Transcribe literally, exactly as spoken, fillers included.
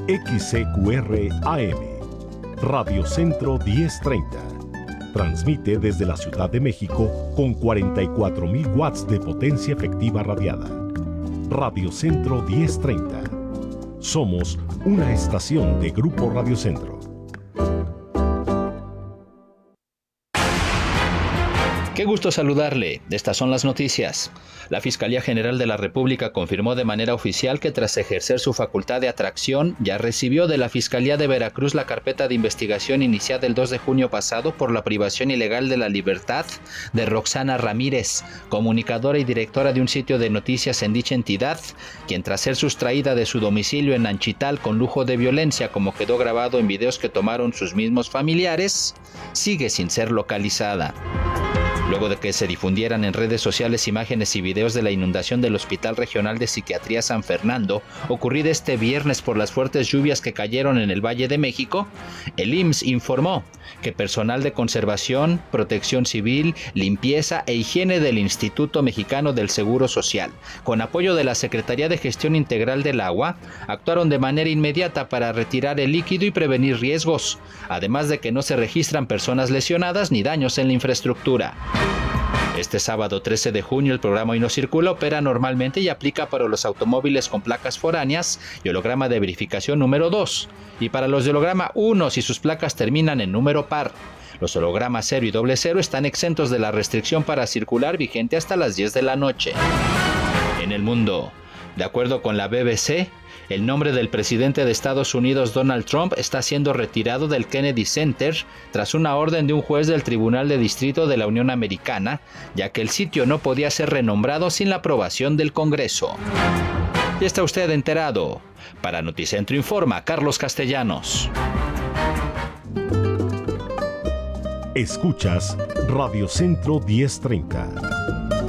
X C Q R A M, Radio Centro diez treinta. Transmite desde la Ciudad de México con cuarenta y cuatro mil watts de potencia efectiva radiada. Radio Centro diez treinta. Somos una estación de Grupo Radio Centro. Qué gusto saludarle. Estas son las noticias. La Fiscalía General de la República confirmó de manera oficial que tras ejercer su facultad de atracción, ya recibió de la Fiscalía de Veracruz la carpeta de investigación iniciada el dos de junio pasado por la privación ilegal de la libertad de Roxana Ramírez, comunicadora y directora de un sitio de noticias en dicha entidad, quien tras ser sustraída de su domicilio en Anchital con lujo de violencia, como quedó grabado en videos que tomaron sus mismos familiares, sigue sin ser localizada. Luego de que se difundieran en redes sociales imágenes y videos de la inundación del Hospital Regional de Psiquiatría San Fernando, ocurrida este viernes por las fuertes lluvias que cayeron en el Valle de México, el I M S S informó que personal de conservación, protección civil, limpieza e higiene del Instituto Mexicano del Seguro Social, con apoyo de la Secretaría de Gestión Integral del Agua, actuaron de manera inmediata para retirar el líquido y prevenir riesgos, además de que no se registran personas lesionadas ni daños en la infraestructura. Este sábado trece de junio el programa Hoy No Circula opera normalmente y aplica para los automóviles con placas foráneas y holograma de verificación número dos, y para los de holograma uno si sus placas terminan en número par. Los hologramas cero y doble cero están exentos de la restricción para circular vigente hasta las diez de la noche. En el mundo, de acuerdo con la B B C, el nombre del presidente de Estados Unidos, Donald Trump, está siendo retirado del Kennedy Center tras una orden de un juez del Tribunal de Distrito de la Unión Americana, ya que el sitio no podía ser renombrado sin la aprobación del Congreso. Ya está usted enterado. Para Noticentro informa Carlos Castellanos. Escuchas Radio Centro diez treinta.